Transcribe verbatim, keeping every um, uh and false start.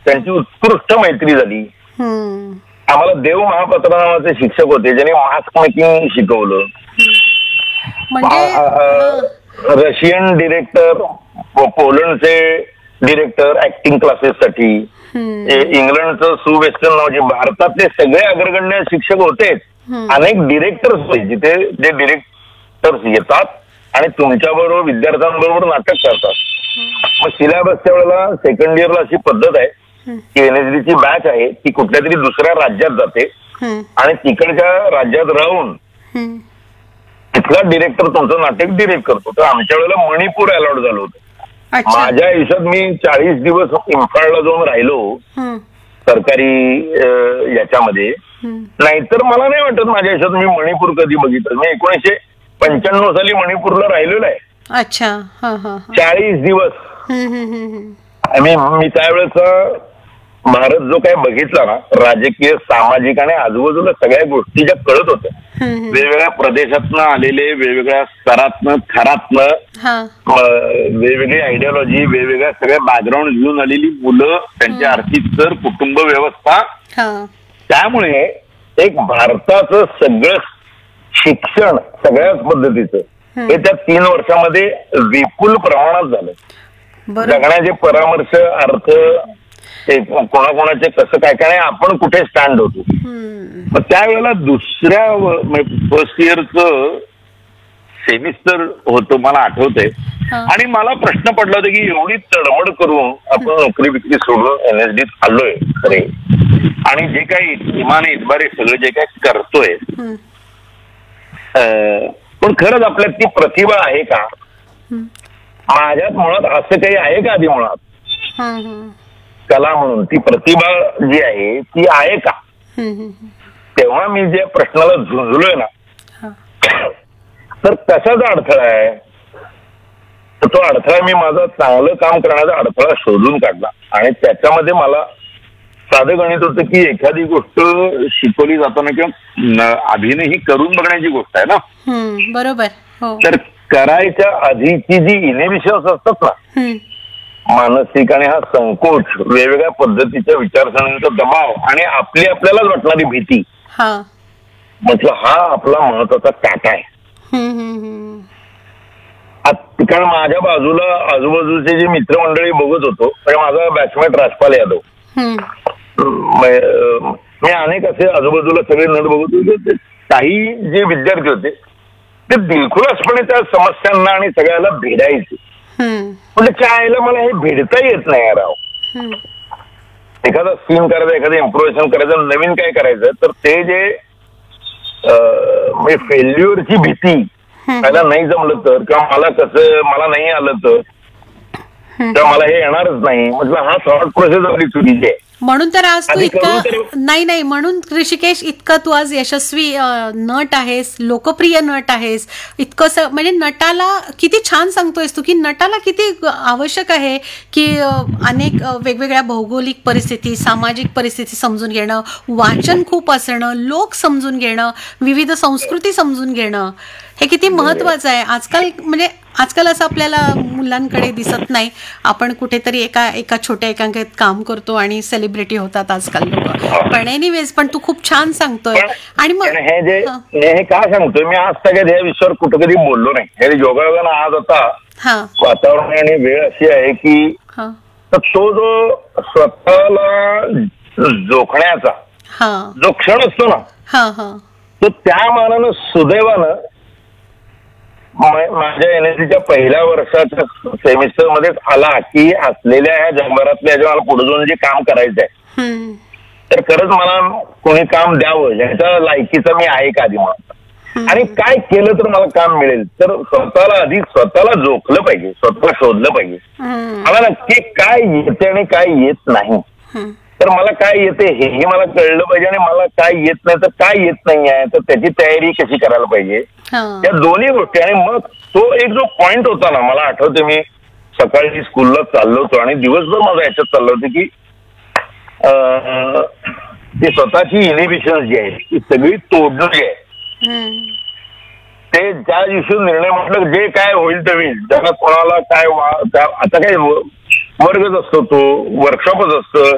त्यांची उत्कृष्ट मैत्री झाली. आम्हाला देव महापात्र नावाचे शिक्षक होते ज्यांनी मास्क मेकिंग शिकवलं. रशियन डिरेक्टर, पोलंडचे डिरेक्टर ऍक्टिंग क्लासेससाठी, इंग्लंडचं सु वेस्टर्न नावाचे, भारतातले सगळे अग्रगण्य शिक्षक होते. अनेक डिरेक्टर्स होते जिथे जे डिरेक्टर्स येतात आणि तुमच्या बरोबर विद्यार्थ्यांबरोबर नाटक करतात. मग सिलेबसच्या वेळेला सेकंड इयरला अशी पद्धत आहे की एनएसडीची बॅच आहे ती कुठल्या तरी दुसऱ्या राज्यात जाते आणि तिकडच्या राज्यात राहून तिथला डिरेक्टर तुमचं नाटक डिरेक्ट करतो. तर आमच्या वेळेला मणिपूर अलॉट झालं होतं. माझ्या आयुष्यात मी चाळीस दिवस इम्फाळला जाऊन राहिलो सरकारी याच्यामध्ये. नाहीतर मला नाही वाटत माझ्या आयुष्यात मी मणिपूर कधी बघितलं. मी एकोणीसशे पंच्याण्णव साली मणिपूरला राहिलेलो आहे. अच्छा, चाळीस दिवस. मी मी त्यावेळेचा भारत जो काही बघितला ना, राजकीय, सामाजिक आणि आजूबाजूला सगळ्या गोष्टी ज्या कळत होत्या, वेगवेगळ्या प्रदेशातनं आलेले, वेगवेगळ्या स्तरातनं, थरातनं, वेगवेगळी आयडियोलॉजी, वेगवेगळ्या सगळ्या बॅकग्राऊंड घेऊन आलेली मुलं, त्यांची आर्थिक स्तर, कुटुंब व्यवस्था. त्यामुळे एक भारताचं सगळं शिक्षण सगळ्याच पद्धतीचं हे त्या तीन वर्षामध्ये विपुल प्रमाणात झालं. जगण्याचे परामर्श, अर्थ, ते कोणाकोणाचे कसं काय काय, आपण कुठे स्टँड होतो. मग त्यावेळेला दुसऱ्या फर्स्ट इयरचं सेमिस्टर होतं मला आठवतंय. आणि मला प्रश्न पडला होता की एवढी तडमड करून आपण नोकरी बिकरी सोडून एनएसडीत आलोय खरे, आणि जे काही इमाने इतबारे सगळं जे काही करतोय, पण खरंच आपल्यात ती प्रतिभा आहे का? माझ्यात मुळात असं काही आहे का? आधी मुळात कला म्हणून ती प्रतिभा जी आहे ती आहे का? तेव्हा मी जे प्रश्नाला झुंजलोय ना, तर कशाचा अडथळा आहे? तर तो अडथळा मी माझा चांगलं काम करण्याचा अडथळा शोधून काढला. आणि त्याच्यामध्ये मला साधं गणित होतं की एखादी गोष्ट शिकवली जाताना किंवा अभिनय ही करून बघण्याची गोष्ट आहे ना, बरोबर. तर करायच्या आधीची जी इनिबिशन्स असतात ना, मानसिक आणि हा संकोच, वेगवेगळ्या पद्धतीच्या विचारसरणीचा दबाव आणि आपली आपल्यालाच वाटणारी भीती, म्हटलं हा आपला महत्वाचा काटा आहे. कारण माझ्या बाजूला आजूबाजूचे जे मित्रमंडळी बघत होतो, म्हणजे माझा बॅचमेट राजपाल यादव, मी अनेक असे आजूबाजूला सगळे नट बघत होते. काही जे विद्यार्थी होते ते दिलखुलासपणे त्या समस्यांना आणि सगळ्याला भिडायचे. म्हणजे त्याला मला हे भिडता येत नाही राव. एखादा सीन करायचा, एखादं इम्प्रोव्हायझेशन करायचं, नवीन काय करायचं, तर ते जे म्हणजे फेल्युअरची भीती, त्याला नाही जमलं तर, किंवा मला कसं मला नाही आलं तर, किंवा मला हे येणारच नाही, म्हटलं हा थॉट प्रोसेस आपली चुकीची आहे. म्हणून तर आज तू इतका नाही नाही म्हणून ऋषिकेश इतका तू आज यशस्वी नट आहेस, लोकप्रिय नट आहेस. इतकं म्हणजे नटाला किती छान सांगतोयस तू की नटाला किती आवश्यक आहे की अनेक वेगवेगळ्या भौगोलिक परिस्थिती, सामाजिक परिस्थिती समजून घेणं, वाचन खूप असणं, लोक समजून घेणं, विविध संस्कृती समजून घेणं, हे किती महत्वाचं आहे. आजकाल म्हणजे आजकाल असं आपल्याला मुलांकडे दिसत नाही. आपण कुठेतरी एका एका छोट्या एकांकित काम करतो आणि सेलिब्रिटी होतात आजकाल लोक. पण एनिवेज, पण तू खूप छान सांगतोय. आणि मग हे जे हे का सांगतोय मी, आज सगळ्या या विषयावर कुठं कधी बोललो नाही. हे योगायोगानं आज आता वातावरण आणि वेळ अशी आहे की तो जो स्वतःला जोखण्याचा जो क्षण असतो ना, तो त्या मानानं सुदैवानं माझ्या एनएसडीच्या पहिल्या वर्षाच्या सेमिस्टर मध्येच आला की असलेल्या ह्या जगभरातल्या ज्या मला पुढे जाऊन जे काम करायचंय, तर खरंच मला कोणी काम द्यावं याच्या लायकीचं मी आहे का आधी मला, आणि काय केलं तर मला काम मिळेल. तर स्वतःला आधी स्वतःला जोखलं पाहिजे, स्वतःला शोधलं पाहिजे. मला नक्की काय येते आणि काय येत नाही, तर मला काय येते हेही मला कळलं पाहिजे, आणि मला काय येत नाही तर काय येत नाही आहे तर त्याची तयारी कशी करायला पाहिजे, या दोन्ही गोष्टी. आणि मग तो एक जो पॉइंट होता ना, मला आठवते मी सकाळी स्कूलला चाललो होतो आणि दिवसभर माझा याच्यात चाललं होतं की ती स्वतःची इनिबिशन जी आहे ती सगळी तोडली आहे. ते ज्या दिवशी निर्णय म्हटलं जे काय होईल ते होईल, जगात कोणाला काय आता काय वर्गच असतो, तो वर्कशॉपच असतं,